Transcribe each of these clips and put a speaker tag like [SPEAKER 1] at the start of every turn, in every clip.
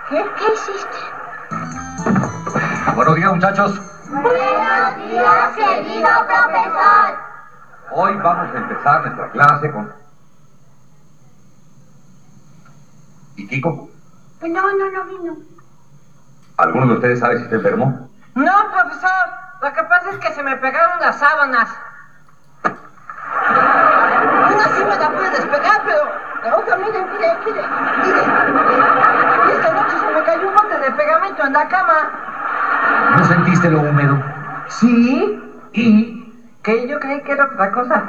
[SPEAKER 1] ¿Qué hiciste?
[SPEAKER 2] Buenos días, muchachos.
[SPEAKER 1] Buenos días, querido profesor.
[SPEAKER 2] Hoy vamos a empezar nuestra clase con... ¿Y Kiko?
[SPEAKER 1] No vino.
[SPEAKER 2] ¿Alguno de ustedes sabe si está enfermo?
[SPEAKER 3] No, profesor. Lo que pasa es que se me pegaron las sábanas. Una sí me la pude despegar, pero la otra, mire. Y esta noche se me cayó un bote de pegamento en la cama.
[SPEAKER 2] ¿No sentiste lo húmedo?
[SPEAKER 3] ¿Sí?
[SPEAKER 2] ¿Y?
[SPEAKER 3] Que yo creí que era otra cosa.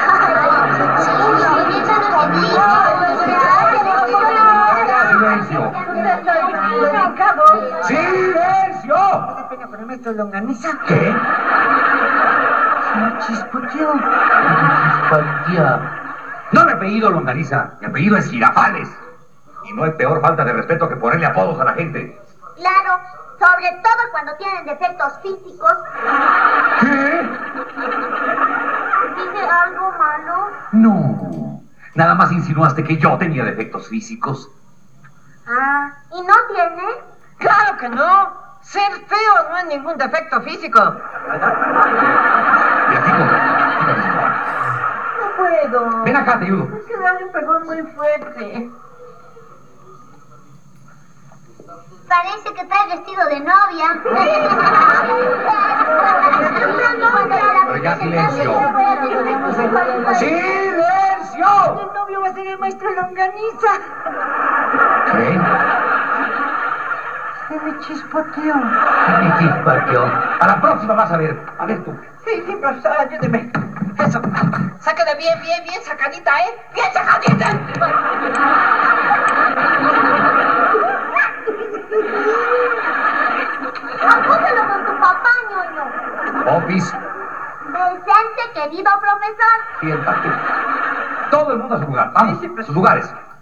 [SPEAKER 2] ¡Silencio! ¡Silencio!
[SPEAKER 3] ¿Qué pena con el maestro Longaniza?
[SPEAKER 2] ¿Qué?
[SPEAKER 3] Se me chispoteó.
[SPEAKER 2] No me apellido Longaniza, mi apellido es Girafales. Y no hay peor falta de respeto que ponerle apodos a la gente.
[SPEAKER 1] Claro, sobre todo cuando tienen defectos físicos.
[SPEAKER 2] ¿Qué?
[SPEAKER 1] ¿Dice algo malo?
[SPEAKER 2] No. Nada más insinuaste que yo tenía defectos físicos.
[SPEAKER 1] Ah, ¿y no tiene?
[SPEAKER 3] ¡Claro que no! Ser feo no es ningún defecto físico.
[SPEAKER 2] ¿Y a Kiko?
[SPEAKER 3] No puedo.
[SPEAKER 2] Ven acá, te ayudo.
[SPEAKER 3] Es que me un pegón muy fuerte.
[SPEAKER 1] Parece que trae vestido de novia.
[SPEAKER 2] Pero ya silencio.
[SPEAKER 3] El
[SPEAKER 2] ¡Silencio!
[SPEAKER 3] novio va a ser el maestro Longaniza.
[SPEAKER 2] ¿Qué?
[SPEAKER 3] Se me chispoteó.
[SPEAKER 2] ¿Qué chispateó? A la próxima vas a ver. A ver tú.
[SPEAKER 3] Sí, profesor, ayúdeme. Eso. Sácale bien sacadita, ¿eh? ¡Bien sacadita!
[SPEAKER 1] Apúntalo con tu papá, ñoño.
[SPEAKER 2] Opis,
[SPEAKER 1] Presente, querido profesor.
[SPEAKER 2] siéntate. Todo el mundo a su lugar. Vamos,
[SPEAKER 3] Sí, sí,
[SPEAKER 2] sus lugares.